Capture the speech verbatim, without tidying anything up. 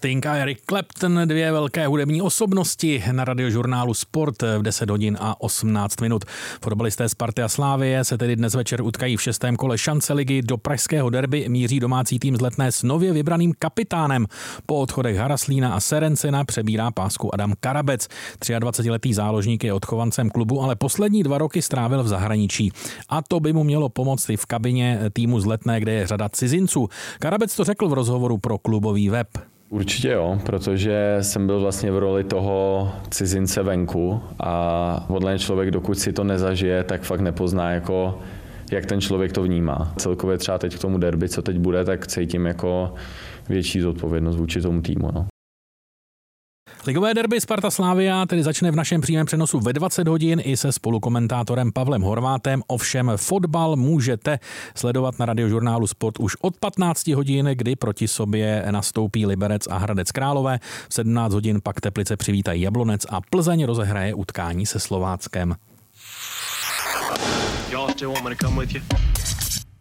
Sting a Eric Clapton, dvě velké hudební osobnosti na radiožurnálu Sport v deset hodin a osmnáct minut. Fotbalisté Sparty a Slavie se tedy dnes večer utkají v šestém kole šance ligy. Do pražského derby míří domácí tým z Letné s nově vybraným kapitánem. Po odchodech Haraslína a Serencena přebírá pásku Adam Karabec. dvacetitříletý záložník je odchovancem klubu, ale poslední dva roky strávil v zahraničí. A to by mu mělo pomoct i v kabině týmu z Letné, kde je řada cizinců. Karabec to řekl v rozhovoru pro klubový web. Určitě jo, protože jsem byl vlastně v roli toho cizince venku a podle mě člověk, dokud si to nezažije, tak fakt nepozná, jako, jak ten člověk to vnímá. Celkově třeba teď k tomu derby, co teď bude, tak cítím jako větší zodpovědnost vůči tomu týmu. No. Ligové derby Sparta Slavia tedy začne v našem přímém přenosu ve dvacet hodin i se spolukomentátorem Pavlem Horvátem. Ovšem fotbal můžete sledovat na radiožurnálu Sport už od patnáct hodin, kdy proti sobě nastoupí Liberec a Hradec Králové. V sedmnáct hodin pak Teplice přivítají Jablonec a Plzeň rozehraje utkání se Slováckem. Y'all still want me to come with you?